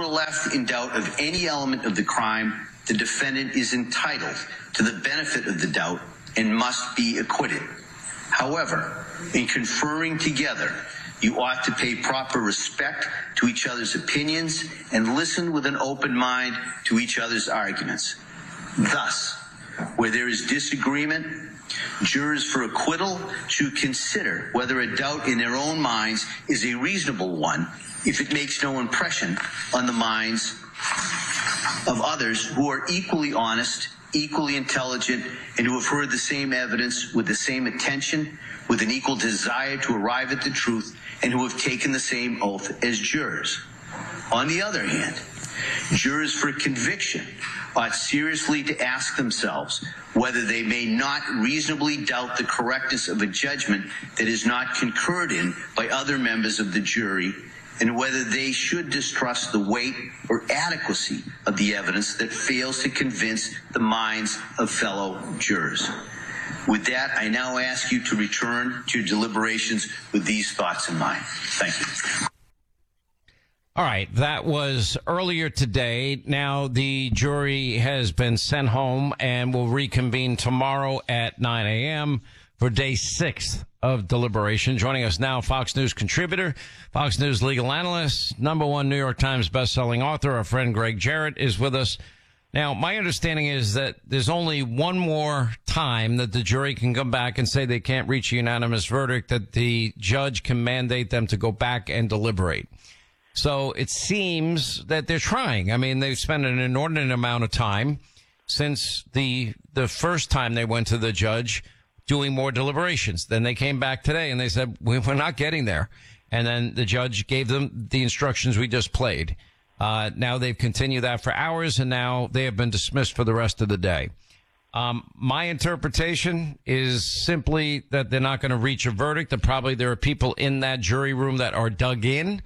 are left in doubt of any element of the crime, the defendant is entitled to the benefit of the doubt and must be acquitted. However, in conferring together, you ought to pay proper respect to each other's opinions and listen with an open mind to each other's arguments. Thus, where there is disagreement, jurors for acquittal should consider whether a doubt in their own minds is a reasonable one if it makes no impression on the minds of others who are equally honest, equally intelligent, and who have heard the same evidence with the same attention, with an equal desire to arrive at the truth, and who have taken the same oath as jurors. On the other hand, jurors for conviction ought seriously to ask themselves whether they may not reasonably doubt the correctness of a judgment that is not concurred in by other members of the jury, and whether they should distrust the weight or adequacy of the evidence that fails to convince the minds of fellow jurors. With that, I now ask you to return to your deliberations with these thoughts in mind. Thank you. All right, that was earlier today. Now the jury has been sent home and will reconvene tomorrow at 9 a.m. for day 6 of deliberation. Joining us now, Fox News contributor, Fox News legal analyst, #1 New York Times bestselling author, our friend Greg Jarrett is with us. Now, my understanding is that there's only one more time that the jury can come back and say they can't reach a unanimous verdict, that the judge can mandate them to go back and deliberate. So it seems that they're trying. I mean, they've spent an inordinate amount of time since the first time they went to the judge doing more deliberations. Then they came back today and they said, we're not getting there. And then the judge gave them the instructions we just played. Now they've continued that for hours, and now they have been dismissed for the rest of the day. My interpretation is simply that they're not going to reach a verdict, that probably there are people in that jury room that are dug in.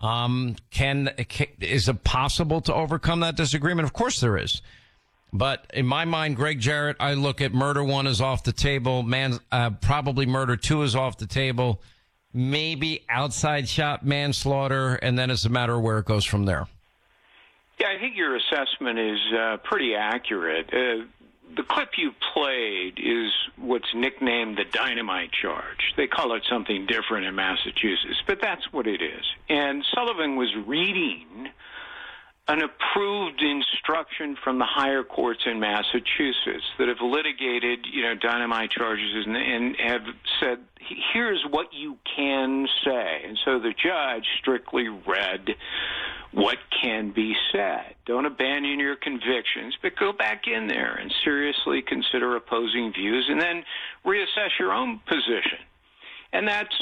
Is it possible to overcome that disagreement? Of course there is. But in my mind, Greg Jarrett, I look at murder 1 is off the table. Probably murder 2 is off the table. Maybe outside shot manslaughter, and then it's a matter of where it goes from there. Yeah, I think your assessment is pretty accurate. The clip you played is what's nicknamed the dynamite charge. They call it something different in Massachusetts, but that's what it is. And Sullivan was reading an approved instruction from the higher courts in Massachusetts that have litigated, dynamite charges and have said, here's what you can say. And so the judge strictly read what can be said. Don't abandon your convictions, but go back in there and seriously consider opposing views and then reassess your own position. And that's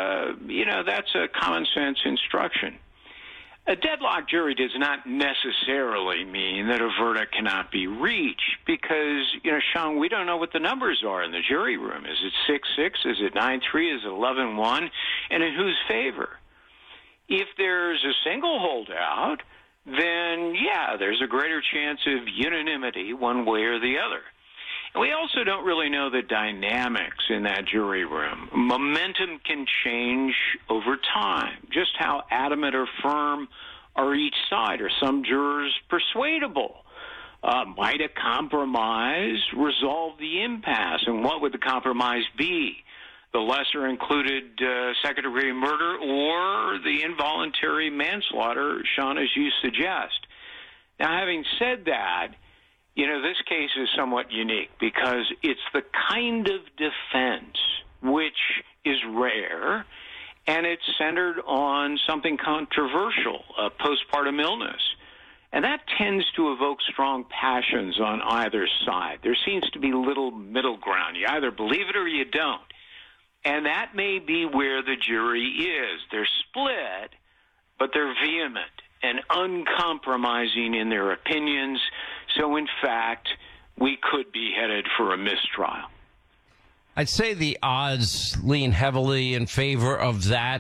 a common sense instruction. A deadlocked jury does not necessarily mean that a verdict cannot be reached because, Sean, we don't know what the numbers are in the jury room. Is it 6-6? Is it 9-3? Is it 11-1? And in whose favor? If there's a single holdout, then, yeah, there's a greater chance of unanimity one way or the other. And we also don't really know the dynamics in that jury room. Momentum can change over time. Just how adamant or firm are each side? Are some jurors persuadable? Might a compromise resolve the impasse? And what would the compromise be? The lesser included second-degree murder or the involuntary manslaughter, Sean, as you suggest. Now, having said that, this case is somewhat unique because it's the kind of defense which is rare, and it's centered on something controversial, a postpartum illness. And that tends to evoke strong passions on either side. There seems to be little middle ground. You either believe it or you don't. And that may be where the jury is. They're split, but they're vehement and uncompromising in their opinions. So, in fact, we could be headed for a mistrial. I'd say the odds lean heavily in favor of that.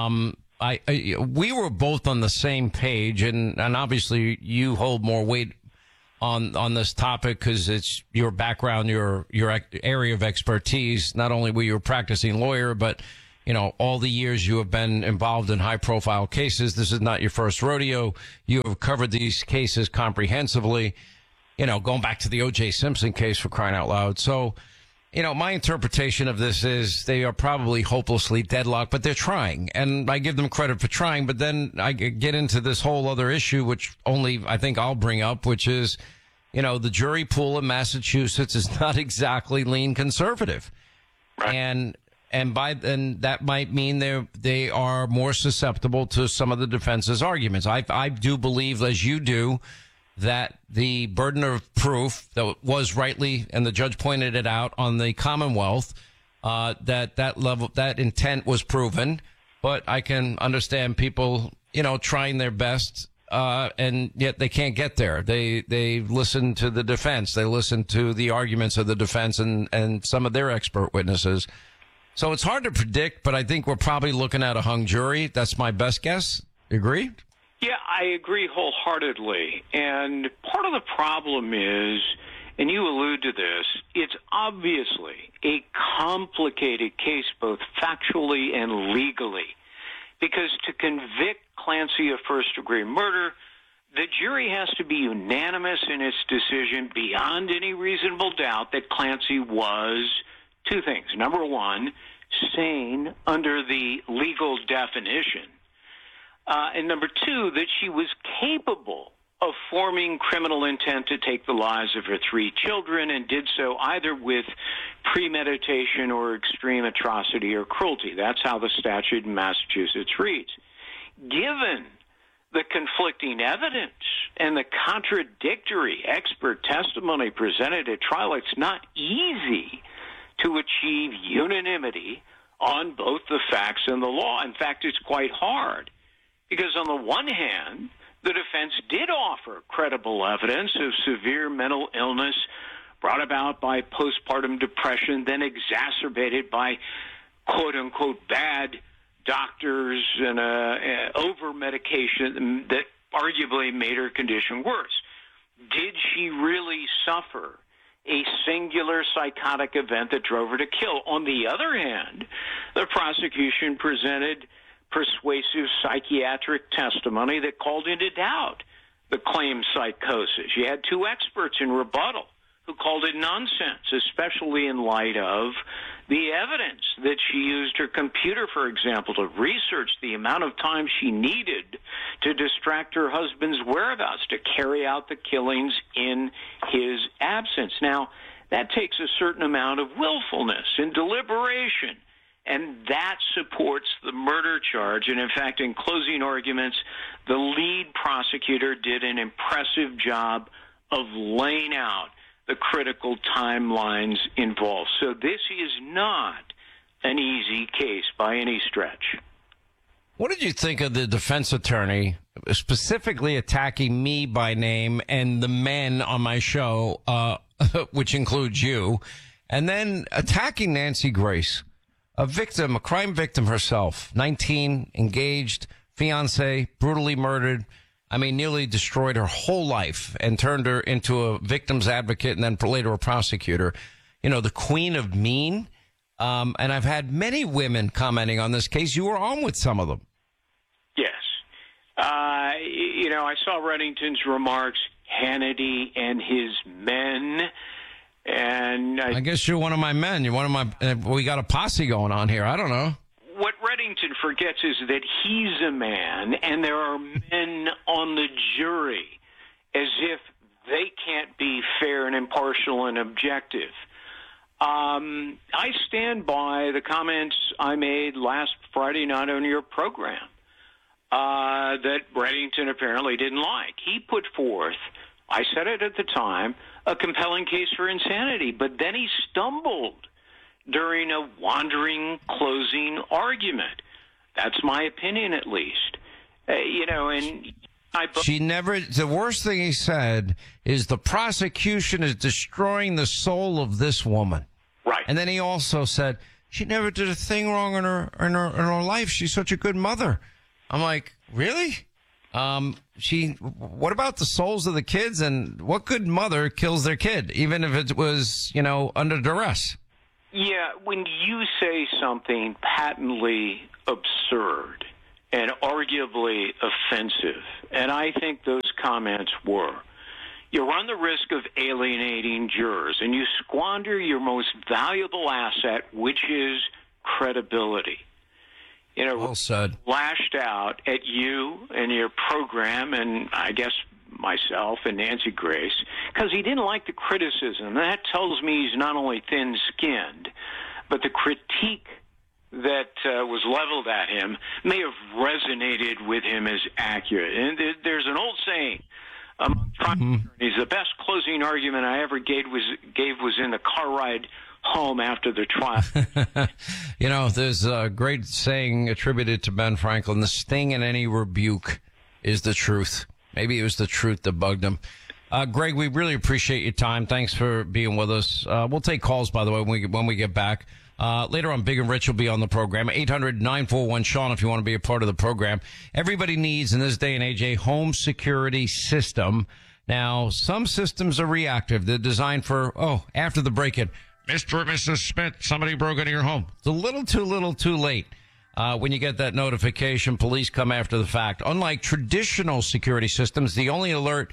We were both on the same page, and obviously you hold more weight on this topic because it's your background, your area of expertise. Not only were you a practicing lawyer, but all the years you have been involved in high profile cases. This is not your first rodeo. You have covered these cases comprehensively, going back to the O.J. Simpson case, for crying out loud. So, my interpretation of this is they are probably hopelessly deadlocked, but they're trying. And I give them credit for trying. But then I get into this whole other issue, which only I think I'll bring up, which is, the jury pool in Massachusetts is not exactly lean conservative. Right. And that might mean they are more susceptible to some of the defense's arguments. I do believe, as you do, that the burden of proof that was rightly, and the judge pointed it out on the Commonwealth, that intent was proven. But I can understand people, trying their best, and yet they can't get there. They listen to the defense. They listen to the arguments of the defense and some of their expert witnesses. So it's hard to predict, but I think we're probably looking at a hung jury. That's my best guess. You agree? Yeah, I agree wholeheartedly. And part of the problem is, and you allude to this, it's obviously a complicated case, both factually and legally. Because to convict Clancy of first-degree murder, the jury has to be unanimous in its decision beyond any reasonable doubt that Clancy was two things. Number one, sane under the legal definition. And number two, that she was capable of forming criminal intent to take the lives of her three children, and did so either with premeditation or extreme atrocity or cruelty. That's how the statute in Massachusetts reads. Given the conflicting evidence and the contradictory expert testimony presented at trial, it's not easy to achieve unanimity on both the facts and the law. In fact, it's quite hard, because on the one hand, the defense did offer credible evidence of severe mental illness brought about by postpartum depression, then exacerbated by quote-unquote bad doctors and over-medication that arguably made her condition worse. Did she really suffer a singular psychotic event that drove her to kill? On the other hand, the prosecution presented persuasive psychiatric testimony that called into doubt the claimed psychosis. You had two experts in rebuttal who called it nonsense, especially in light of the evidence that she used her computer, for example, to research the amount of time she needed to distract her husband's whereabouts to carry out the killings in his absence. Now, that takes a certain amount of willfulness and deliberation, and that supports the murder charge. And in fact, in closing arguments, the lead prosecutor did an impressive job of laying out the critical timelines involved. So this is not an easy case by any stretch. What did you think of the defense attorney specifically attacking me by name and the men on my show, which includes you, and then attacking Nancy Grace, a victim, a crime victim herself, 19, engaged, fiance, brutally murdered. I mean, nearly destroyed her whole life and turned her into a victim's advocate and then later a prosecutor. The queen of mean. And I've had many women commenting on this case. You were on with some of them. Yes. I saw Reddington's remarks, Hannity and his men. And I guess you're one of my men. You're one of my, we got a posse going on here. I don't know. What Reddington forgets is that he's a man and there are men on the jury, as if they can't be fair and impartial and objective. I stand by the comments I made last Friday night on your program that Reddington apparently didn't like. He put forth, I said it at the time, a compelling case for insanity, but then he stumbled during a wandering closing argument. That's my opinion, at least. The worst thing he said is the prosecution is destroying the soul of this woman. Right. And then he also said, she never did a thing wrong in her life. She's such a good mother. I'm like, really? What about the souls of the kids, and what good mother kills their kid, even if it was, under duress? Yeah, when you say something patently absurd and arguably offensive, and I think those comments were, you run the risk of alienating jurors, and you squander your most valuable asset, which is credibility. You know, well said. Lashed out at you and your program, and I guess myself and Nancy Grace, because he didn't like the criticism. That tells me he's not only thin-skinned, but the critique that was leveled at him may have resonated with him as accurate. And there's an old saying among trial attorneys, the best closing argument I ever gave was in the car ride home after the trial. You know, there's a great saying attributed to Ben Franklin, the sting in any rebuke is the truth. Maybe it was the truth that bugged him. Greg, we really appreciate your time. Thanks for being with us. We'll take calls, by the way, when we get back. Later on, Big and Rich will be on the program. 800-941-SEAN if you want to be a part of the program. Everybody needs, in this day and age, a home security system. Now, some systems are reactive. They're designed for, after the break-in. Mr. and Mrs. Smith, somebody broke into your home. It's a little too late. When you get that notification, police come after the fact. Unlike traditional security systems, the only alert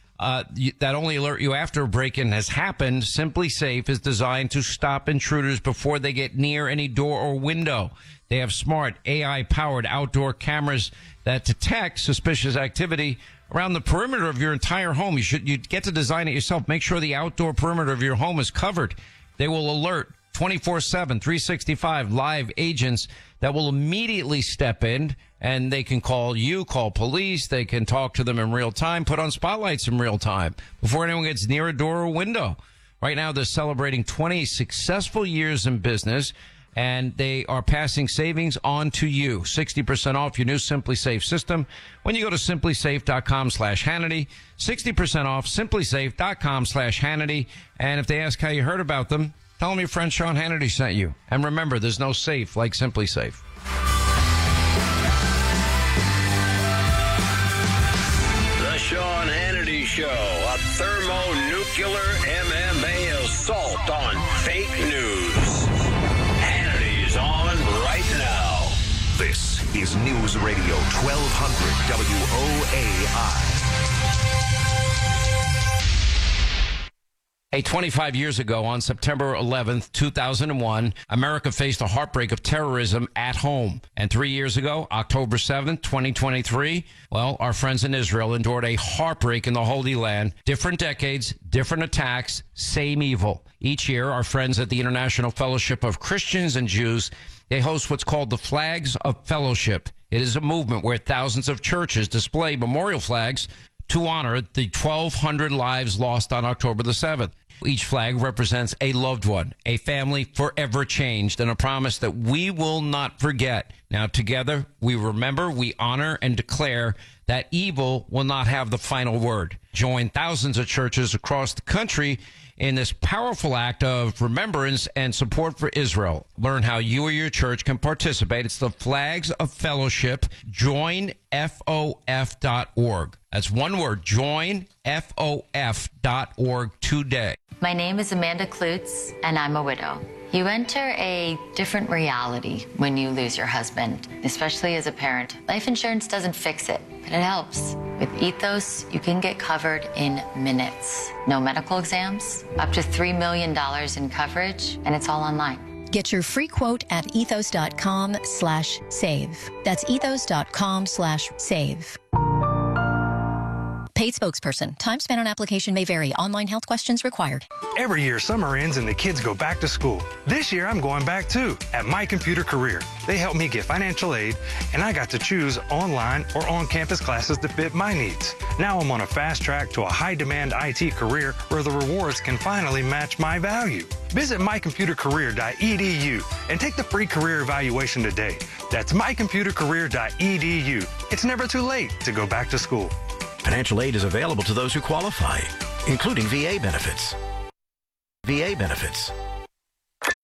that only alert you after a break-in has happened, Simply Safe is designed to stop intruders before they get near any door or window. They have smart AI-powered outdoor cameras that detect suspicious activity around the perimeter of your entire home. You get to design it yourself. Make sure the outdoor perimeter of your home is covered. They will alert 24/7, 365 live agents that will immediately step in, and they can call you, call police. They can talk to them in real time, put on spotlights in real time before anyone gets near a door or window. Right now, they're celebrating 20 successful years in business, and they are passing savings on to you. 60% off your new Simply Safe system when you go to simplysafe.com/Hannity. 60% off simplysafe.com/Hannity. And if they ask how you heard about them, tell them your friend Sean Hannity sent you. And remember, there's no safe like Simply Safe. The Sean Hannity Show, a thermonuclear MMA assault on fake news. Hannity's on right now. This is News Radio 1200 WOAI. Hey, 25 years ago, on September 11th, 2001, America faced a heartbreak of terrorism at home. And 3 years ago, October 7th, 2023, well, our friends in Israel endured a heartbreak in the Holy Land. Different decades, different attacks, same evil. Each year, our friends at the International Fellowship of Christians and Jews, they host what's called the Flags of Fellowship. It is a movement where thousands of churches display memorial flags to honor the 1,200 lives lost on October the 7th. Each flag represents a loved one, a family forever changed, and a promise that we will not forget. Now, together, we remember, we honor, and declare that evil will not have the final word. Join thousands of churches across the country in this powerful act of remembrance and support for Israel. Learn how you or your church can participate. It's the Flags of Fellowship. JoinFOF.org. That's one word, joinFOF.org today. My name is Amanda Klutz, and I'm a widow. You enter a different reality when you lose your husband, especially as a parent. Life insurance doesn't fix it, but it helps. With Ethos, you can get covered in minutes. No medical exams, up to $3 million in coverage, and it's all online. Get your free quote at ethos.com/save. That's ethos.com/save. Paid spokesperson. Time spent on application may vary. Online health questions required. Every year, summer ends and the kids go back to school. This year, I'm going back too at My Computer Career. They helped me get financial aid, and I got to choose online or on-campus classes to fit my needs. Now I'm on a fast track to a high-demand IT career where the rewards can finally match my value. Visit mycomputercareer.edu and take the free career evaluation today. That's mycomputercareer.edu. It's never too late to go back to school. Financial aid is available to those who qualify, including VA benefits. VA benefits.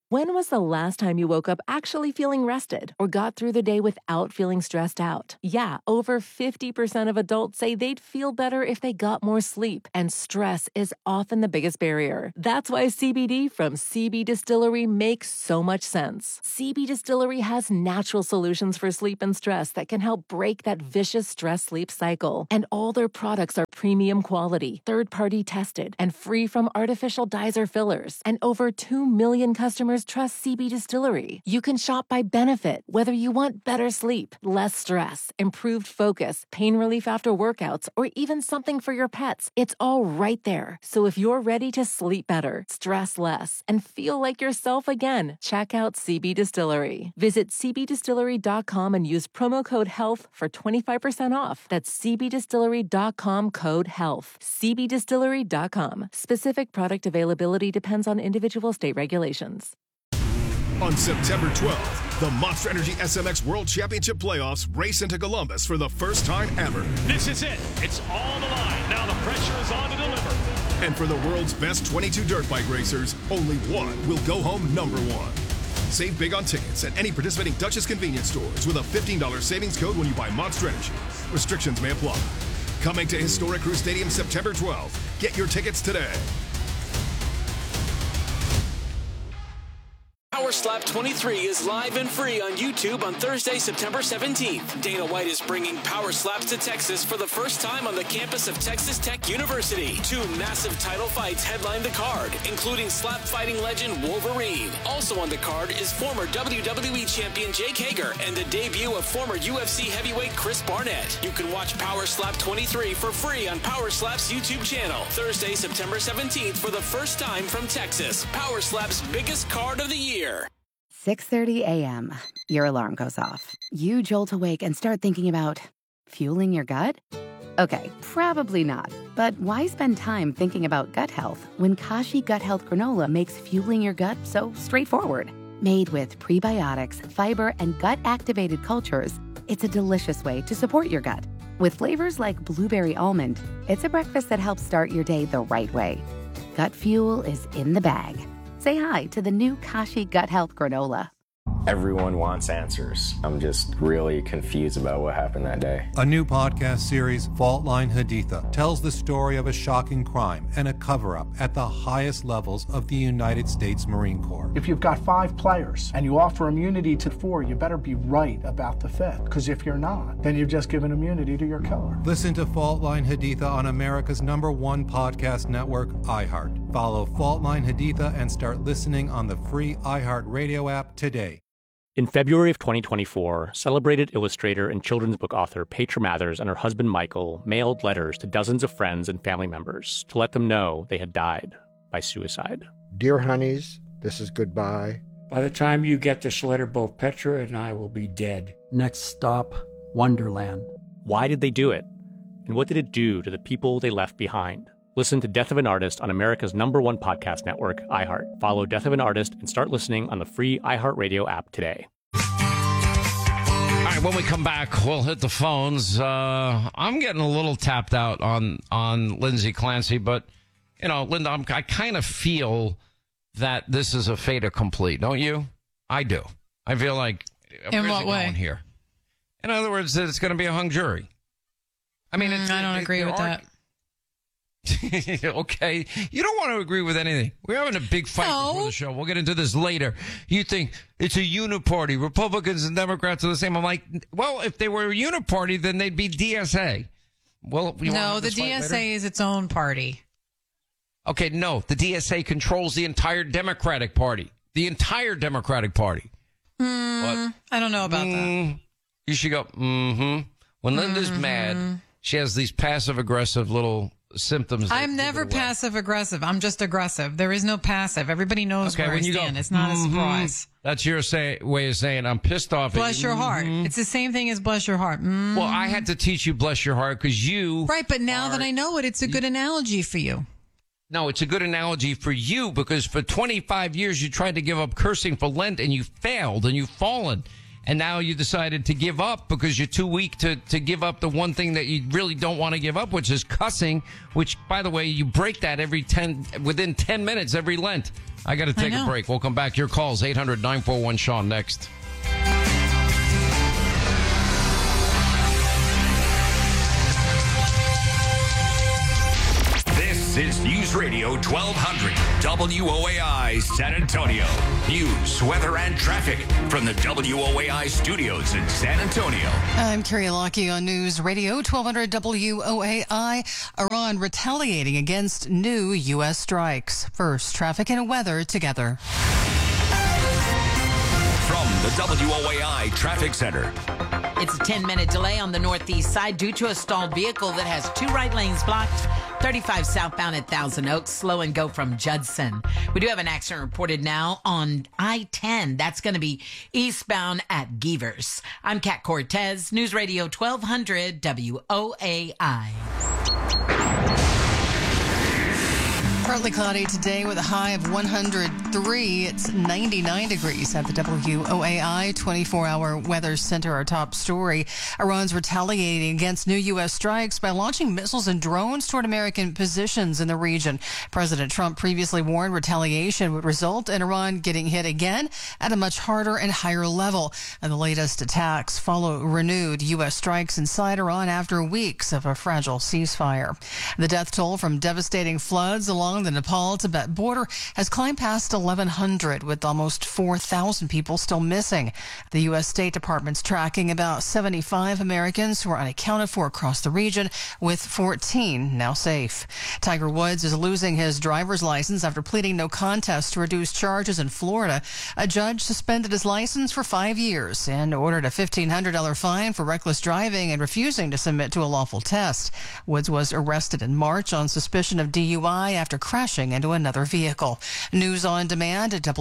When was the last time you woke up actually feeling rested or got through the day without feeling stressed out? Yeah, over 50% of adults say they'd feel better if they got more sleep, and stress is often the biggest barrier. That's why CBD from CB Distillery makes so much sense. CB Distillery has natural solutions for sleep and stress that can help break that vicious stress-sleep cycle. And all their products are premium quality, third-party tested, and free from artificial dyes or fillers. And over 2 million customers trust CB Distillery. You can shop by benefit, whether you want better sleep, less stress, improved focus, pain relief after workouts, or even something for your pets. It's all right there. So if you're ready to sleep better, stress less, and feel like yourself again, check out CB Distillery. Visit cbdistillery.com and use promo code HEALTH for 25% off. That's cbdistillery.com, code HEALTH. cbdistillery.com. Specific product availability depends on individual state regulations. On September 12th, the Monster Energy SMX World Championship Playoffs race into Columbus for the first time ever. This is it. It's all the line. Now the pressure is on to deliver. And for the world's best 22 dirt bike racers, only one will go home number one. Save big on tickets at any participating Duchess convenience stores with a $15 savings code when you buy Monster Energy. Restrictions may apply. Coming to Historic Crew Stadium September 12th. Get your tickets today. Power Slap 23 is live and free on YouTube on Thursday, September 17th. Dana White is bringing Power Slaps to Texas for the first time on the campus of Texas Tech University. 2 massive title fights headline the card, including slap fighting legend Wolverine. Also on the card is former WWE champion Jake Hager and the debut of former UFC heavyweight Chris Barnett. You can watch Power Slap 23 for free on Power Slap's YouTube channel. Thursday, September 17th for the first time from Texas. Power Slap's biggest card of the year. 6:30 a.m. Your alarm goes off. You jolt awake and start thinking about fueling your gut? Okay, probably not. But why spend time thinking about gut health when Kashi Gut Health Granola makes fueling your gut so straightforward? Made with prebiotics, fiber, and gut-activated cultures, it's a delicious way to support your gut. With flavors like blueberry almond, it's a breakfast that helps start your day the right way. Gut fuel is in the bag. Say hi to the new Kashi Gut Health Granola. Everyone wants answers. I'm just really confused about what happened that day. A new podcast series, Fault Line Haditha, tells the story of a shocking crime and a cover-up at the highest levels of the United States Marine Corps. If you've got 5 players and you offer immunity to 4, you better be right about the 5th. Because if you're not, then you've just given immunity to your killer. Listen to Fault Line Haditha on America's #1 podcast network, iHeart. Follow Fault Line Haditha and start listening on the free iHeart Radio app today. In February of 2024, celebrated illustrator and children's book author Petra Mathers and her husband Michael mailed letters to dozens of friends and family members to let them know they had died by suicide. Dear honeys, this is goodbye. By the time you get this letter, both Petra and I will be dead. Next stop, Wonderland. Why did they do it? And what did it do to the people they left behind? Listen to Death of an Artist on America's #1 podcast network, iHeart. Follow Death of an Artist and start listening on the free iHeartRadio app today. All right, when we come back, we'll hit the phones. I'm getting a little tapped out on Lindsay Clancy, but, you know, Linda, I kind of feel that this is a fait accompli, don't you? I do. I feel like, in what way? Here? In other words, that it's going to be a hung jury. I mean, I don't agree with that. Okay. You don't want to agree with anything. We're having a big fight before the show. We'll get into this later. You think it's a uniparty. Republicans and Democrats are the same. I'm like, well, if they were a uniparty, then they'd be DSA. Well, no, the DSA is its own party. Okay, no. The DSA controls the entire Democratic Party. The entire Democratic Party. I don't know about that. You should go, When Linda's mad, she has these passive-aggressive little symptoms. I'm never passive-aggressive. I'm just aggressive. There is no passive. Everybody knows where I stand. It's not a surprise. That's your way of saying I'm pissed off. Bless your heart. It's the same thing as bless your heart. Well, I had to teach you bless your heart because you... Right, but now that I know it, it's a good analogy for you. No, it's a good analogy for you because for 25 years you tried to give up cursing for Lent and you failed and you've fallen. and now you decided to give up because you're too weak to give up the one thing that you really don't want to give up, which is cussing, which, by the way, you break that within 10 minutes every Lent. I got to take a break. We'll come back. Your calls, 800-941-SEAN next. This is News Radio 1200 WOAI San Antonio. News, weather, and traffic from the WOAI studios in San Antonio. I'm Carrie Lockie on News Radio 1200 WOAI. Iran retaliating against new U.S. strikes. First, traffic and weather together. From the WOAI Traffic Center. It's a 10-minute delay on the northeast side due to a stalled vehicle that has 2 right lanes blocked. 35 southbound at Thousand Oaks, slow and go from Judson. We do have an accident reported now on I-10. That's going to be eastbound at Gevers. I'm Kat Cortez, News Radio 1200 WOAI. Partly cloudy today with a high of 103. It's 99 degrees at the WOAI 24-hour weather center. Our top story, Iran's retaliating against new U.S. strikes by launching missiles and drones toward American positions in the region. President Trump previously warned retaliation would result in Iran getting hit again at a much harder and higher level. And the latest attacks follow renewed U.S. strikes inside Iran after weeks of a fragile ceasefire. The death toll from devastating floods along the Nepal-Tibet border has climbed past 1,100, with almost 4,000 people still missing. The U.S. State Department's tracking about 75 Americans who are unaccounted for across the region, with 14 now safe. Tiger Woods is losing his driver's license after pleading no contest to reduce charges in Florida. A judge suspended his license for 5 years and ordered a $1,500 fine for reckless driving and refusing to submit to a lawful test. Woods was arrested in March on suspicion of DUI after crashing into another vehicle. News on demand at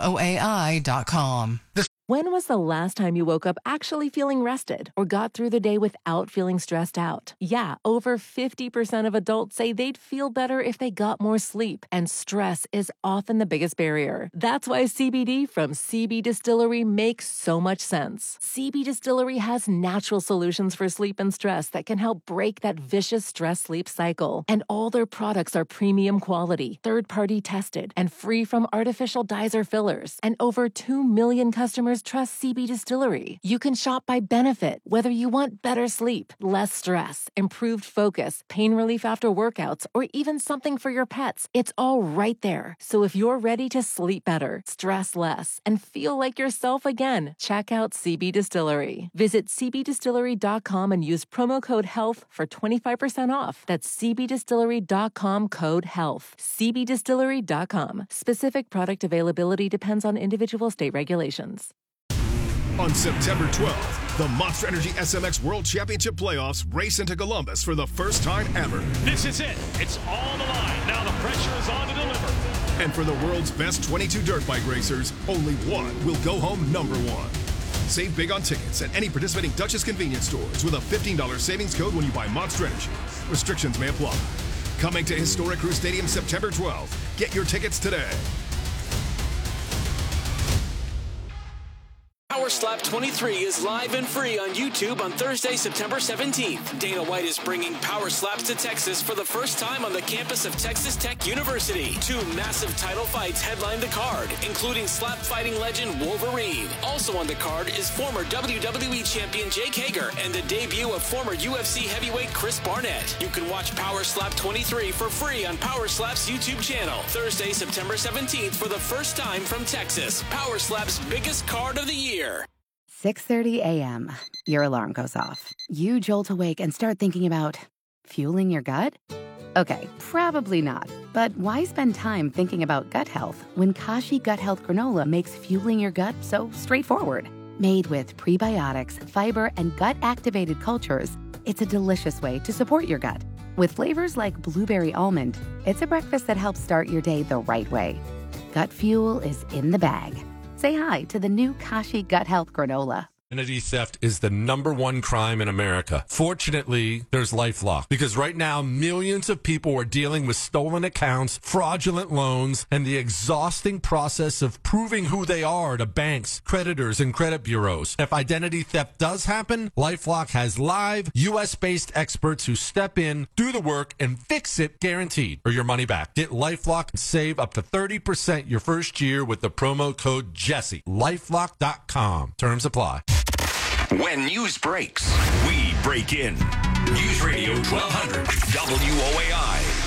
WOAI.com. When was the last time you woke up actually feeling rested or got through the day without feeling stressed out? Yeah, over 50% of adults say they'd feel better if they got more sleep, and stress is often the biggest barrier. That's why CBD from CB Distillery makes so much sense. CB Distillery has natural solutions for sleep and stress that can help break that vicious stress-sleep cycle. And all their products are premium quality, third-party tested, and free from artificial dyes or fillers. And over 2 million customers trust CB Distillery. You can shop by benefit, whether you want better sleep, less stress, improved focus, pain relief after workouts, or even something for your pets. It's all right there. So if you're ready to sleep better, stress less, and feel like yourself again, check out CB Distillery. Visit cbdistillery.com and use promo code HEALTH for 25% off. That's cbdistillery.com, code HEALTH. cbdistillery.com. Specific product availability depends on individual state regulations. On September 12th, the Monster Energy SMX World Championship Playoffs race into Columbus for the first time ever. This is it. It's all the line. Now the pressure is on to deliver. And for the world's best 22 dirt bike racers, only one will go home number one. Save big on tickets at any participating Dutchess convenience stores with a $15 savings code when you buy Monster Energy. Restrictions may apply. Coming to Historic Crew Stadium September 12th. Get your tickets today. Power Slap 23 is live and free on YouTube on Thursday, September 17th. Dana White is bringing Power Slaps to Texas for the first time on the campus of Texas Tech University. 2 massive title fights headline the card, including slap fighting legend Wolverine. Also on the card is former WWE champion Jake Hager and the debut of former UFC heavyweight Chris Barnett. You can watch Power Slap 23 for free on Power Slap's YouTube channel. Thursday, September 17th for the first time from Texas. Power Slap's biggest card of the year. 6:30 a.m. Your alarm goes off. You jolt awake and start thinking about fueling your gut? Okay, probably not. But why spend time thinking about gut health when Kashi Gut Health Granola makes fueling your gut so straightforward? Made with prebiotics, fiber, and gut-activated cultures, it's a delicious way to support your gut. With flavors like blueberry almond, it's a breakfast that helps start your day the right way. Gut fuel is in the bag. Say hi to the new Kashi Gut Health Granola. Identity theft is the #1 crime in America. Fortunately, there's LifeLock, because right now millions of people are dealing with stolen accounts, fraudulent loans, and the exhausting process of proving who they are to banks, creditors, and credit bureaus. If identity theft does happen, LifeLock has live, U.S.-based experts who step in, do the work, and fix it guaranteed, or your money back. Get LifeLock and save up to 30% your first year with the promo code Jesse. LifeLock.com. Terms apply. When news breaks, we break in. News Radio 1200 WOAI.